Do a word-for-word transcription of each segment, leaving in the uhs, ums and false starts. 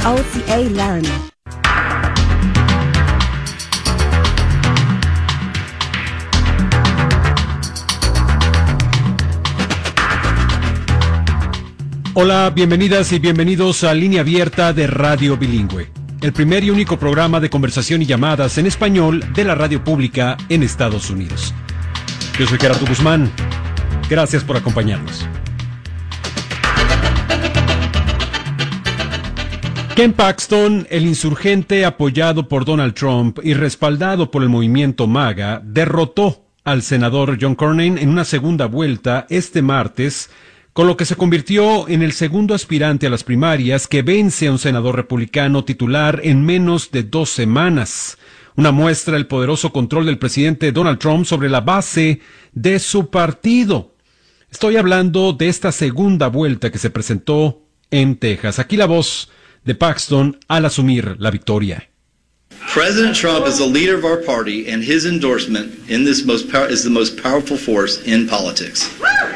O C A Learn. Hola, bienvenidas y bienvenidos a Línea Abierta de Radio Bilingüe, el primer y único programa de conversación y llamadas en español de la radio pública en Estados Unidos. Yo soy Gerardo Guzmán. Gracias por acompañarnos. Ken Paxton, el insurgente apoyado por Donald Trump y respaldado por el movimiento MAGA, derrotó al senador John Cornyn en una segunda vuelta este martes, con lo que se convirtió en el segundo aspirante a las primarias que vence a un senador republicano titular en menos de dos semanas. Una muestra del poderoso control del presidente Donald Trump sobre la base de su partido. Estoy hablando de esta segunda vuelta que se presentó en Texas. Aquí la voz de Paxton al asumir la victoria. President Trump is the leader of our party, and his endorsement in this most power is the most powerful force in politics.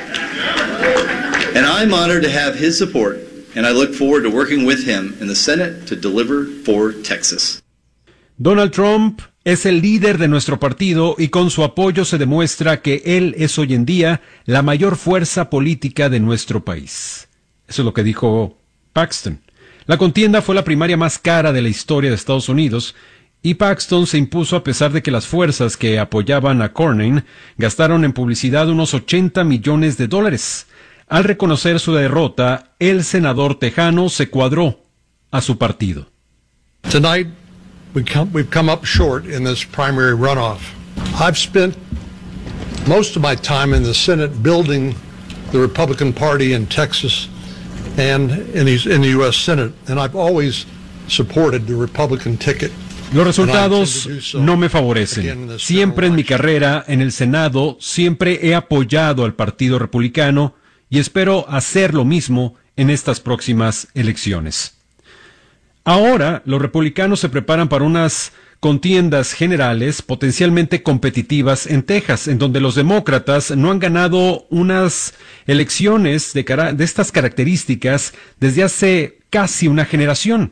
And I'm honored to have his support, and I look forward to working with him in the Senate to deliver for Texas. Donald Trump es el líder de nuestro partido y con su apoyo se demuestra que él es hoy en día la mayor fuerza política de nuestro país. Eso es lo que dijo Paxton. La contienda fue la primaria más cara de la historia de Estados Unidos y Paxton se impuso a pesar de que las fuerzas que apoyaban a Cornyn gastaron en publicidad unos ochenta millones de dólares. Al reconocer su derrota, el senador tejano se cuadró a su partido. Tonight, we come, we've come up short in this primary runoff. I've spent most of my time in the Senate building the Republican Party in Texas and in the, in the U S Senate, and I've always supported the Republican ticket. Los resultados no me favorecen. Siempre en mi carrera en el Senado, siempre he apoyado al Partido Republicano y espero hacer lo mismo en estas próximas elecciones. Ahora, los republicanos se preparan para unas contiendas generales potencialmente competitivas en Texas, en donde los demócratas no han ganado unas elecciones de, cara- de estas características desde hace casi una generación.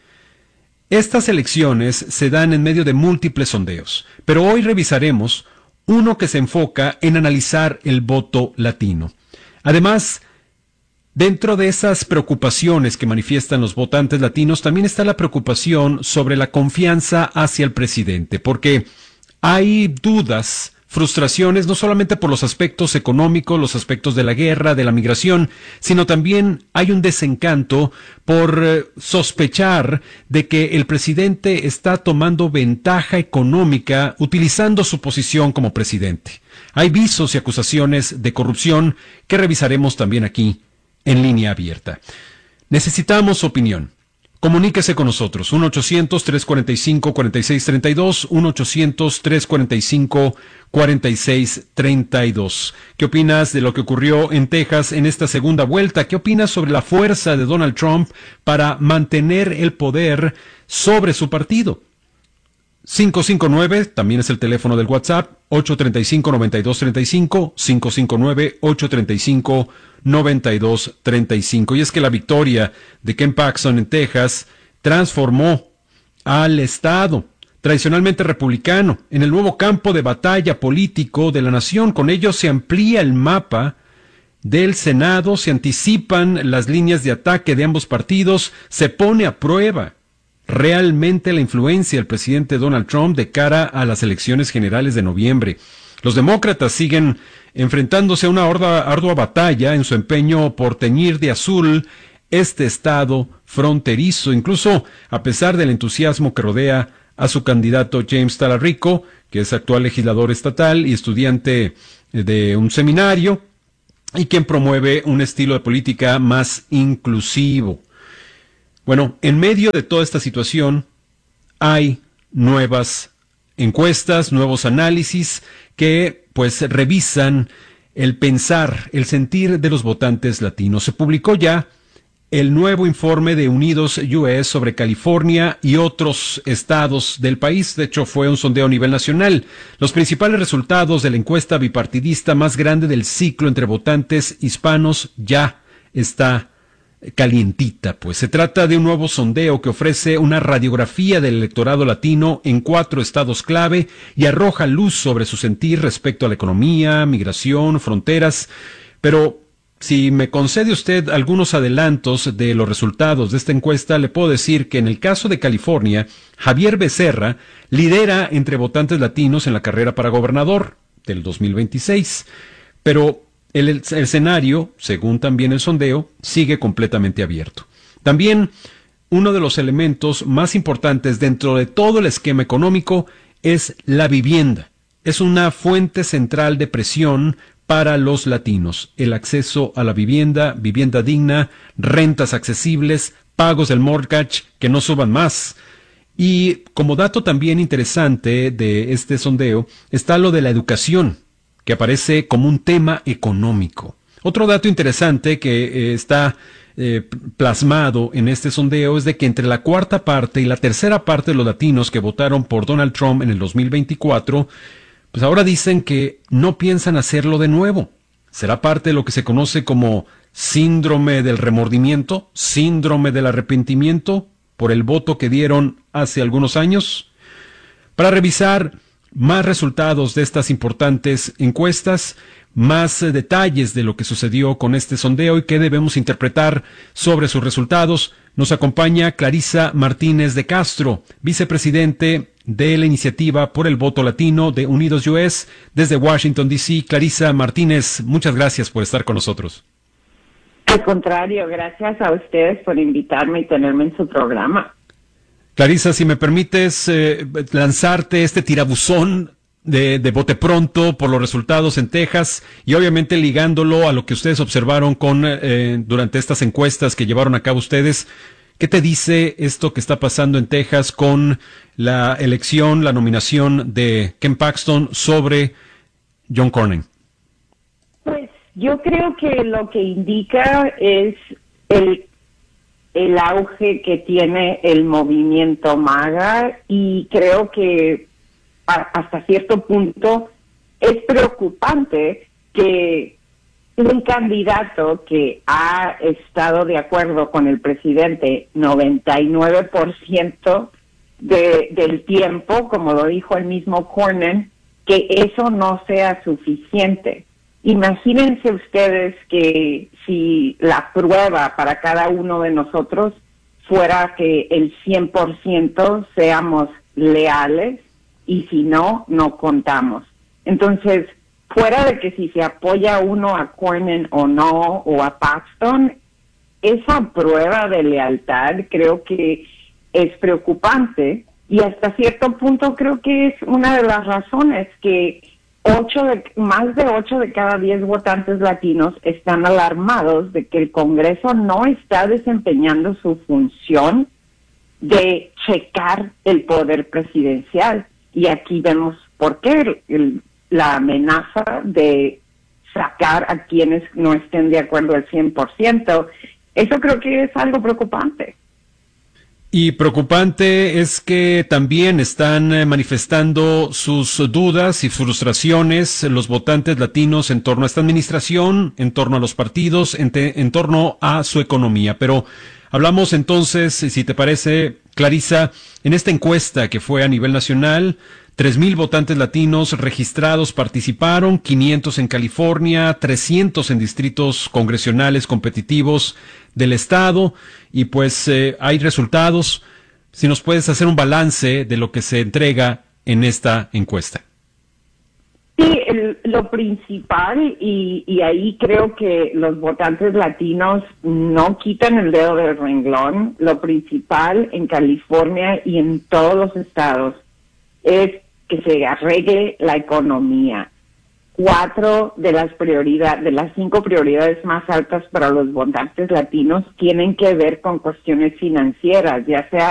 Estas elecciones se dan en medio de múltiples sondeos, pero hoy revisaremos uno que se enfoca en analizar el voto latino. Además, dentro de esas preocupaciones que manifiestan los votantes latinos, también está la preocupación sobre la confianza hacia el presidente, porque hay dudas, frustraciones, no solamente por los aspectos económicos, los aspectos de la guerra, de la migración, sino también hay un desencanto por eh, sospechar de que el presidente está tomando ventaja económica utilizando su posición como presidente. Hay visos y acusaciones de corrupción que revisaremos también aquí en Línea Abierta. Necesitamos su opinión. Comuníquese con nosotros, uno ochocientos, tres cuatro cinco, cuatro seis tres dos, uno ochocientos, tres cuatro cinco, cuatro seis tres dos. ¿Qué opinas de lo que ocurrió en Texas en esta segunda vuelta? ¿Qué opinas sobre la fuerza de Donald Trump para mantener el poder sobre su partido? cinco cinco nueve, también es el teléfono del WhatsApp, ocho tres cinco, nueve dos tres cinco, cinco cinco nueve, ocho tres cinco, nueve dos tres cinco. Y es que la victoria de Ken Paxton en Texas transformó al estado tradicionalmente republicano en el nuevo campo de batalla político de la nación. Con ello se amplía el mapa del Senado, se anticipan las líneas de ataque de ambos partidos, se pone a prueba realmente la influencia del presidente Donald Trump de cara a las elecciones generales de noviembre. Los demócratas siguen enfrentándose a una ardua, ardua batalla en su empeño por teñir de azul este estado fronterizo, incluso a pesar del entusiasmo que rodea a su candidato James Talarico, que es actual legislador estatal y estudiante de un seminario, y quien promueve un estilo de política más inclusivo. Bueno, en medio de toda esta situación hay nuevas encuestas, nuevos análisis que pues revisan el pensar, el sentir de los votantes latinos. Se publicó ya el nuevo informe de Unidos U S sobre California y otros estados del país. De hecho, fue un sondeo a nivel nacional. Los principales resultados de la encuesta bipartidista más grande del ciclo entre votantes hispanos ya está calientita, pues. Se trata de un nuevo sondeo que ofrece una radiografía del electorado latino en cuatro estados clave y arroja luz sobre su sentir respecto a la economía, migración, fronteras. Pero si me concede usted algunos adelantos de los resultados de esta encuesta, le puedo decir que en el caso de California, Javier Becerra lidera entre votantes latinos en la carrera para gobernador del dos mil veintiséis. Pero el, el escenario, según también el sondeo, sigue completamente abierto. También uno de los elementos más importantes dentro de todo el esquema económico es la vivienda. Es una fuente central de presión para los latinos. El acceso a la vivienda, vivienda digna, rentas accesibles, pagos del mortgage que no suban más. Y como dato también interesante de este sondeo está lo de la educación, que aparece como un tema económico. Otro dato interesante que eh, está eh, plasmado en este sondeo es de que entre la cuarta parte y la tercera parte de los latinos que votaron por Donald Trump en el dos mil veinticuatro, pues ahora dicen que no piensan hacerlo de nuevo. ¿Será parte de lo que se conoce como síndrome del remordimiento, síndrome del arrepentimiento por el voto que dieron hace algunos años? Para revisar más resultados de estas importantes encuestas, más eh, detalles de lo que sucedió con este sondeo y qué debemos interpretar sobre sus resultados, nos acompaña Clarisa Martínez de Castro, vicepresidente de la Iniciativa por el Voto Latino de Unidos U S desde Washington, D C Clarisa Martínez, muchas gracias por estar con nosotros. Al contrario, gracias a ustedes por invitarme y tenerme en su programa. Clarisa, si me permites eh, lanzarte este tirabuzón de, de bote pronto por los resultados en Texas y obviamente ligándolo a lo que ustedes observaron con eh, durante estas encuestas que llevaron a cabo ustedes. ¿Qué te dice esto que está pasando en Texas con la elección, la nominación de Ken Paxton sobre John Cornyn? Pues yo creo que lo que indica es el el auge que tiene el movimiento MAGA y creo que a, hasta cierto punto es preocupante que un candidato que ha estado de acuerdo con el presidente noventa y nueve por ciento de, del tiempo, como lo dijo el mismo Cornyn, que eso no sea suficiente. Imagínense ustedes que si la prueba para cada uno de nosotros fuera que el cien por ciento seamos leales y si no, no contamos. Entonces, fuera de que si se apoya uno a Cornyn o no, o a Paxton, esa prueba de lealtad creo que es preocupante y hasta cierto punto creo que es una de las razones que Ocho de, más de ocho de cada diez votantes latinos están alarmados de que el Congreso no está desempeñando su función de checar el poder presidencial. Y aquí vemos por qué el, el, la amenaza de sacar a quienes no estén de acuerdo al cien por ciento. Eso creo que es algo preocupante. Y preocupante es que también están eh, manifestando sus dudas y frustraciones los votantes latinos en torno a esta administración, en torno a los partidos, en, te, en torno a su economía. Pero hablamos entonces, si te parece, Clarisa, en esta encuesta que fue a nivel nacional, tres mil votantes latinos registrados participaron, quinientos en California, trescientos en distritos congresionales competitivos del estado, y pues eh, hay resultados. Si nos puedes hacer un balance de lo que se entrega en esta encuesta. Sí, el, lo principal, y, y ahí creo que los votantes latinos no quitan el dedo del renglón, lo principal en California y en todos los estados es que se arregle la economía. Cuatro de las prioridades, de las cinco prioridades más altas para los votantes latinos tienen que ver con cuestiones financieras, ya sea